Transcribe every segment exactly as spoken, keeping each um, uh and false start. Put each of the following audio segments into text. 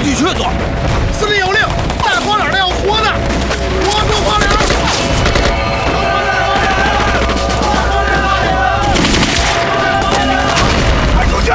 的确做。司令有令，大光脸的要活的，活出光脸！快出去！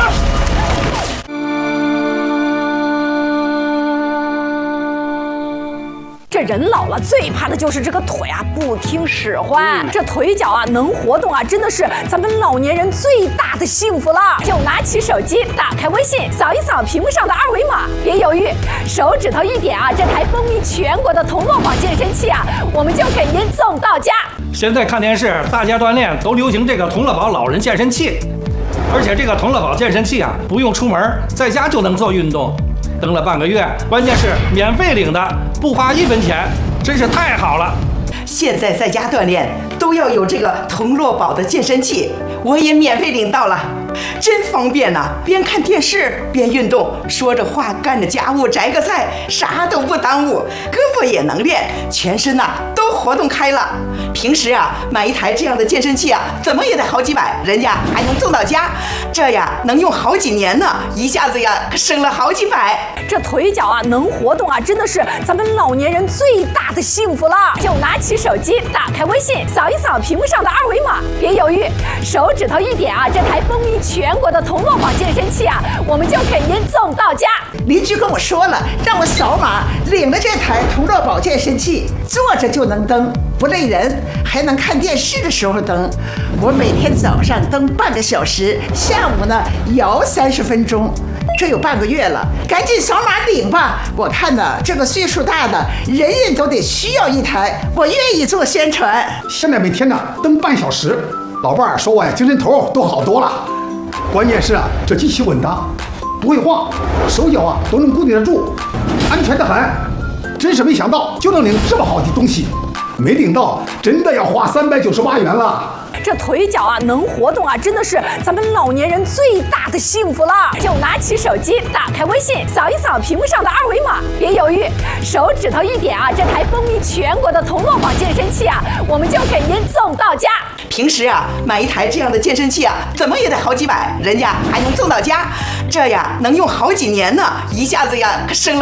这人老了最怕的就是这个腿啊不听使唤，这腿脚啊能活动啊，真的是咱们老年人最大的幸福了。就拿起手机，打开微信，扫一扫屏幕上的二维码，别犹豫，手指头一点啊，这台风靡全国的同乐宝健身器啊，我们就给您送到家。 现在看电视，大家锻炼都流行这个同乐宝老人健身器，而且这个同乐宝健身器啊，不用出门，在家就能做运动。登了半个月，关键是免费领的，不花一分钱，真是太好了。 现在在家锻炼都要有这个同乐宝的健身器，我也免费领到了，真方便呐、啊！边看电视边运动，说着话干着家务，摘个菜，啥都不耽误，胳膊也能练，全身呐、啊、都活动开了。平时啊买一台这样的健身器啊，怎么也得好几百，人家还能送到家，这呀能用好几年呢，一下子呀省了好几百。 这腿脚啊能活动啊，真的是咱们老年人最大的幸福了。就拿起手机，打开微信，扫一扫屏幕上的二维码，别犹豫，手指头一点啊，这台风靡全国的同乐宝健身器啊，我们就给您送到家。 邻居跟我说了，让我扫码领了这台同乐宝健身器，坐着就能蹬，不累人，还能看电视的时候蹬。我每天早上蹬半个小时，下午呢摇三十分钟。这有半个月了，赶紧扫码领吧！我看呢，这个岁数大的人人都得需要一台，我愿意做宣传。 现在每天呢蹬半小时，老伴儿说我呀精神头都好多了。关键是啊，这机器稳当，不会晃，手脚啊都能固定得住，安全得很。真是没想到就能领这么好的东西，没领到真的要花三百九十八元了。 这腿脚啊能活动啊，真的是咱们老年人最大的幸福了。就拿起手机，打开微信，扫一扫屏幕上的二维码，别犹豫，手指头一点啊，这台风靡全国的同乐宝健身器啊，我们就给您送到家。 平时啊买一台这样的健身器啊，怎么也得好几百，人家还能送到家，这呀能用好几年呢，一下子呀省了。